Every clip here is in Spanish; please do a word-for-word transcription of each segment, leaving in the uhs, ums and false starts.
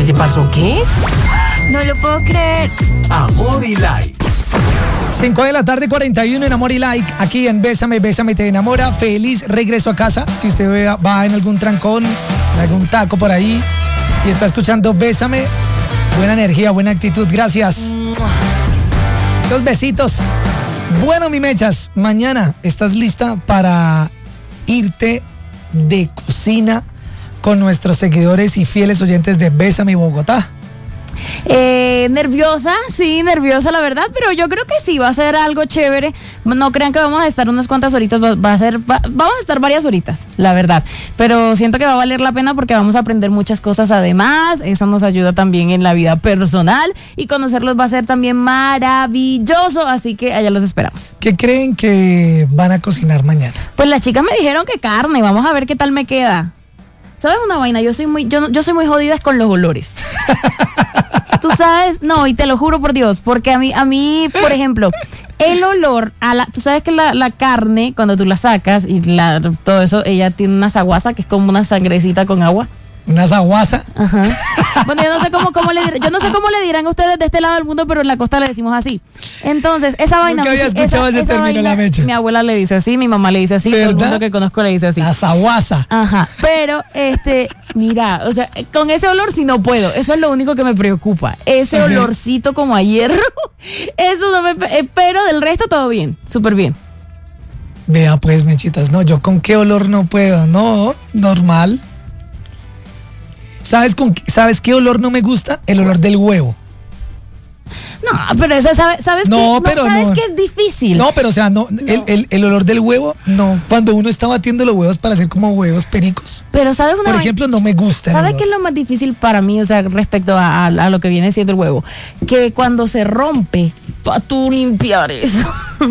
te pasó qué? No lo puedo creer. Amor y Like. cinco de la tarde, cuarenta y uno en Amor y Like, aquí en Bésame, Bésame, te enamora. Feliz regreso a casa. Si usted va, va en algún trancón, en algún taco por ahí y está escuchando Bésame, buena energía, buena actitud, gracias. Dos besitos. Bueno, mi mechas, mañana estás lista para irte de cocina con nuestros seguidores y fieles oyentes de Bésame Bogotá. Eh, nerviosa, sí, nerviosa la verdad, pero yo creo que sí, va a ser algo chévere. No crean que vamos a estar unas cuantas horitas, va, va a ser, va, vamos a estar varias horitas, la verdad. Pero siento que va a valer la pena porque vamos a aprender muchas cosas además. Eso nos ayuda también en la vida personal y conocerlos va a ser también maravilloso, así que allá los esperamos. ¿Qué creen que van a cocinar mañana? Pues las chicas me dijeron que carne, vamos a ver qué tal me queda. ¿Sabes una vaina? Yo soy muy, yo, yo soy muy jodida con los olores. Tú sabes, no, y te lo juro por Dios, porque a mí, a mí, por ejemplo, el olor a la, tú sabes que la, la carne, cuando tú la sacas y la, todo eso, ella tiene una saguasa que es como una sangrecita con agua. ¿Una saguasa? Ajá. Bueno, yo no sé cómo, cómo le dirán, yo no sé cómo le dirán a ustedes de este lado del mundo, pero en la costa le decimos así. Entonces, esa vaina. Nunca había escuchado ese término, la mecha. Mi abuela le dice así, mi mamá le dice así, ¿verdad? Todo el mundo que conozco le dice así. La saguasa. Ajá. Pero, este, mira, o sea, con ese olor sí no puedo. Eso es lo único que me preocupa. Ese Ajá. olorcito como a hierro. Eso no me. Eh, pero del resto todo bien, súper bien. Vea pues, mechitas, no, yo con qué olor no puedo, no, normal. ¿Sabes, con, ¿Sabes qué olor no me gusta? El olor del huevo. No, pero esa, ¿sabes, sabes No, que, pero no, ¿sabes no. que es difícil? No, pero o sea, no, No. El, el, el olor del huevo, no. Cuando uno está batiendo los huevos para hacer como huevos pericos, Pero ¿sabes una por vaina? ejemplo, no me gusta el ¿Sabes olor. qué es lo más difícil para mí? O sea, respecto a, a, a lo que viene siendo el huevo. Que cuando se rompe, para tú limpiar eso.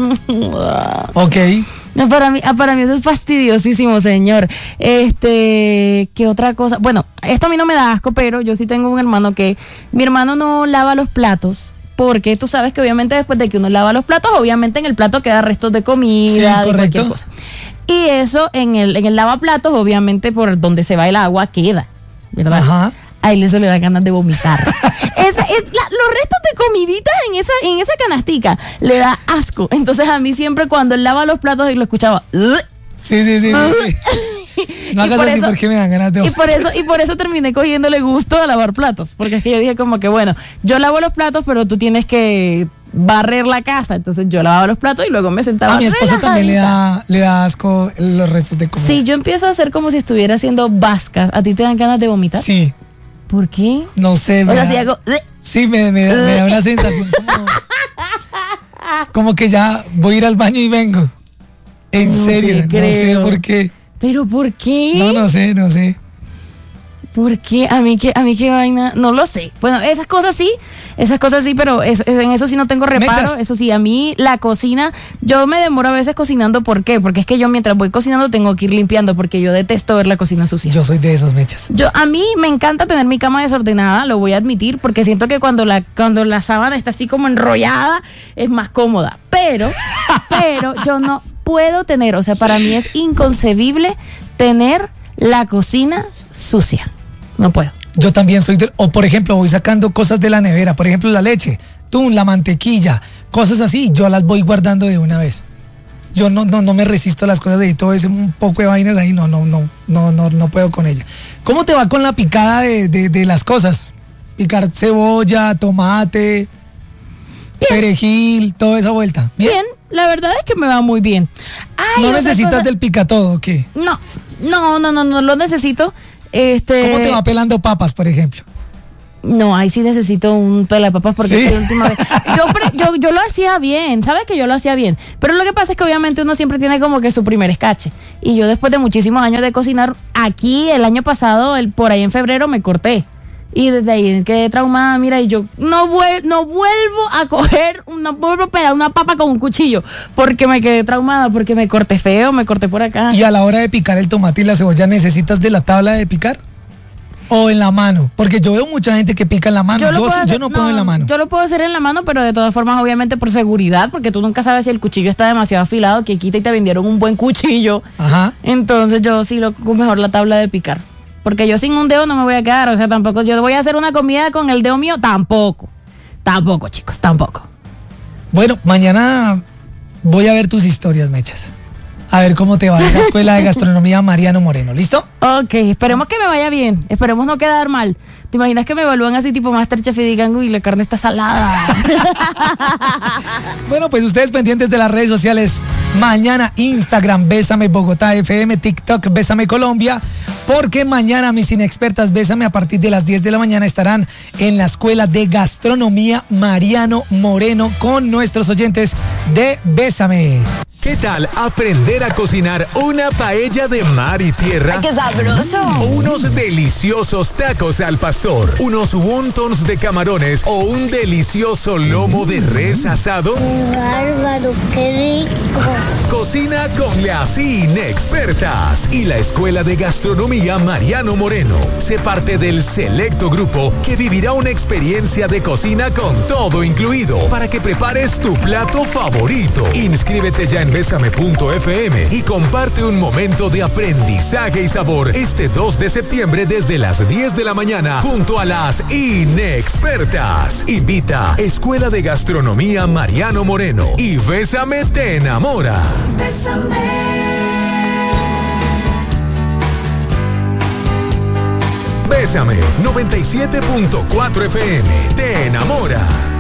Ok. No, para mí, ah, para mí eso es fastidiosísimo, señor. Este, ¿qué otra cosa? Bueno, esto a mí no me da asco, pero yo sí tengo un hermano que, mi hermano no lava los platos, porque tú sabes que obviamente después de que uno lava los platos, obviamente en el plato queda restos de comida, Sí, de cualquier correcto. cosa. Y eso en el, en el lavaplatos, obviamente por donde se va el agua queda, ¿verdad? Ajá. A él eso le da ganas de vomitar. Esa, es, la, los restos de comiditas en esa, en esa canastica le da asco. Entonces a mí siempre cuando él lava los platos y lo escuchaba. "Ugh". Sí, sí, sí. sí, sí. No Y hagas por así eso- porque me dan ganas de... Y por eso, y por eso terminé cogiéndole gusto a lavar platos. Porque es que yo dije como que bueno, yo lavo los platos, pero tú tienes que barrer la casa. Entonces yo lavaba los platos y luego me sentaba. A mi esposa también le relajadita. da, le da asco los restos de comida. Si yo empiezo a hacer como si estuviera haciendo vascas, ¿a ti te dan ganas de vomitar? Sí, ¿Por qué? no sé. O me sea, da- si hago. "Ugh". Sí, me, me, da- me da una sensación como, como que ya voy a ir al baño y vengo. En No serio, te no sé creo. por qué. ¿Pero por qué? No, no sé, no sé. ¿Por qué? A mí qué, a mí qué vaina, no lo sé. Bueno, esas cosas sí, esas cosas sí, pero es- es- en eso sí no tengo reparo. Mechas. Eso sí, a mí la cocina, yo me demoro a veces cocinando. ¿Por qué? Porque es que yo mientras voy cocinando tengo que ir limpiando porque yo detesto ver la cocina sucia. Yo soy de esos, mechas. Yo, a mí me encanta tener mi cama desordenada, lo voy a admitir, porque siento que cuando la, cuando la sábana está así como enrollada es más cómoda. Pero, pero yo no puedo tener, o sea, para mí es inconcebible tener la cocina sucia. No puedo. Yo también soy de... O por ejemplo, voy sacando cosas de la nevera. Por ejemplo, la leche, tú, la mantequilla, cosas así. Yo las voy guardando de una vez. Yo no, no, no me resisto a las cosas de ahí. Todo ese un poco de vainas ahí. No, no, no, no, no, no puedo con ella. ¿Cómo te va con la picada de, de, de las cosas? Picar cebolla, tomate, perejil, toda esa vuelta. Bien, la verdad es que me va muy bien. Ay, ¿No otra necesitas cosa- del picatodo o qué? No, no, no, no, no lo necesito. Este... ¿Cómo te va pelando papas, por ejemplo? No, ahí sí necesito un pela de papas porque ¿Sí? es la última vez. Yo, pre- yo, yo lo hacía bien, ¿sabes que yo lo hacía bien? Pero lo que pasa es que obviamente uno siempre tiene como que su primer escache. Y yo después de muchísimos años de cocinar, aquí el año pasado, el, por ahí en febrero, me corté. Y desde ahí quedé traumada, mira, y yo no, vuel- no vuelvo a coger, no vuelvo a pelar una papa con un cuchillo, porque me quedé traumada, porque me corté feo, me corté por acá. Y a la hora de picar el tomate y la cebolla, ¿necesitas de la tabla de picar? ¿O en la mano? Porque yo veo mucha gente que pica en la mano. Yo, lo puedo yo hacer- no puedo en la mano. Yo lo puedo hacer en la mano, pero de todas formas, obviamente por seguridad, porque tú nunca sabes si el cuchillo está demasiado afilado, que quita y te vendieron un buen cuchillo. Ajá. Entonces yo sí lo mejor la tabla de picar. porque yo sin un dedo no me voy a quedar, o sea, tampoco, yo voy a hacer una comida con el dedo mío, tampoco, tampoco, chicos, tampoco. Bueno, mañana voy a ver tus historias, Mechas. A ver cómo te va en la Escuela de Gastronomía Mariano Moreno, ¿listo? Ok, esperemos que me vaya bien, esperemos no quedar mal. ¿Te imaginas que me evalúan así tipo Masterchef y digan, uy, la carne está salada? Bueno, pues ustedes pendientes de las redes sociales. Mañana Instagram, Bésame Bogotá F M, TikTok, Bésame Colombia. Porque mañana mis inexpertas Bésame a partir de las diez de la mañana estarán en la Escuela de Gastronomía Mariano Moreno con nuestros oyentes de Bésame. ¿Qué tal aprender a cocinar una paella de mar y tierra? ¡Qué sabroso! Unos deliciosos tacos al pastor, unos wontons de camarones o un delicioso lomo de res asado. ¡Bárbaro, qué rico! Cocina con las inexpertas y la Escuela de Gastronomía Mariano Moreno. Sé parte del selecto grupo que vivirá una experiencia de cocina con todo incluido para que prepares tu plato favorito. Inscríbete ya en bésame punto f m y comparte un momento de aprendizaje y sabor este dos de septiembre desde las diez de la mañana junto a las inexpertas. Invita Escuela de Gastronomía Mariano Moreno y Bésame te enamora. Bésame noventa y siete punto cuatro F M te enamora.